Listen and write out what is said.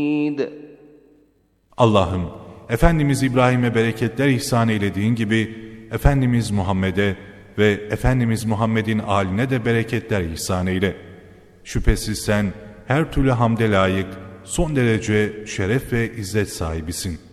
Allah'ım, Efendimiz İbrahim'e bereketler ihsan eylediğin gibi, Efendimiz Muhammed'e ve Efendimiz Muhammed'in âline de bereketler ihsan eyle. Şüphesiz sen her türlü hamde layık, son derece şeref ve izzet sahibisin.